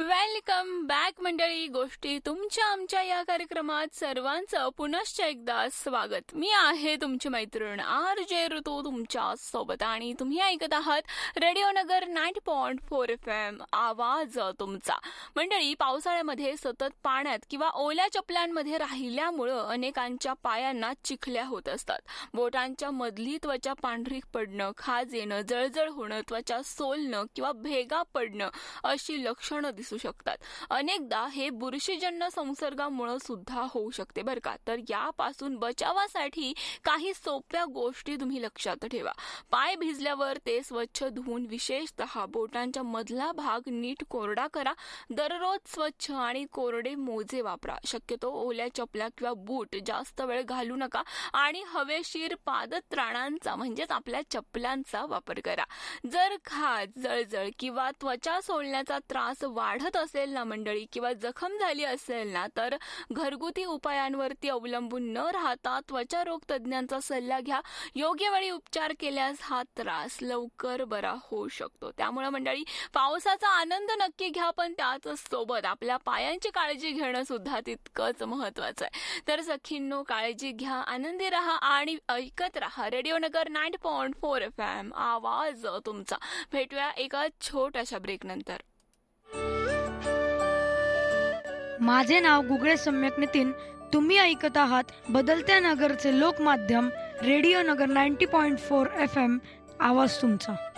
Welcome back मंडळी. गोष्टी तुमच्या आमच्या या कार्यक्रमात सर्वांचं पुनश्च एकदा स्वागत. मी आहे तुमची मैत्रीण RJ ऋतू तुमच्या सोबत आणि तुम्ही ऐकत आहात रेडिओ नगर 90.4 FM आवाज तुमचा. मंडळी, पावसाळ्यामध्ये सतत पाण्यात किंवा ओल्या चपलांमध्ये राहिल्यामुळं अनेकांच्या पायांना चिखल्या होत असतात. बोटांच्या मधली त्वचा पांढरी पडणं, खाज येणं, जळजळ होणं, त्वचा सोलणं किंवा भेगा पडणं अशी लक्षणं दिसू शकतात. अनेकदा हे बुरशीजन्य संसर्गामुळे सुद्धा होऊ शकते बरं का. तर यापासून बचावासाठी काही सोप्या गोष्टी तुम्ही लक्षात ठेवा. पाय भिजल्यावर ते स्वच्छ धुवून विशेषतः बोटांच्या मधला भाग नीट कोरडा करा. दररोज स्वच्छ आणि कोरडे मोजे वापरा. शक्यतो ओल्या चपला किंवा बूट जास्त वेळ घालू नका आणि हवेशीर पादत्राणांचा म्हणजेच आपल्या चपलांचा वापर करा. जर खाज, जळजळ किंवा त्वचा सोलण्याचा त्रास वाढत असेल ना मंडळी, किंवा जखम झाली असेल ना, तर घरगुती उपायांवरती अवलंबून न राहता त्वचारोग तज्ज्ञांचा सल्ला घ्या. योग्य वेळी उपचार केल्यास हा त्रास लवकर बरा होऊ शकतो. त्यामुळे मंडळी, पावसाचा आनंद नक्की घ्या, पण त्याच सोबत आपल्या पायांची काळजी घेणं सुद्धा तितकंच महत्वाचं आहे. तर सखींनो, काळजी घ्या, आनंदी राहा आणि ऐकत राहा रेडिओ नगर 90.4 FM आवाज तुमचा. भेटूया एका छोट्याशा ब्रेक नंतर. माझे नाव गुगळे सम्यक नितीन. तुम्ही ऐकत आहात बदलत्या नगरचे लोकमाध्यम रेडिओ नगर 90.4 FM आवाज तुमचा.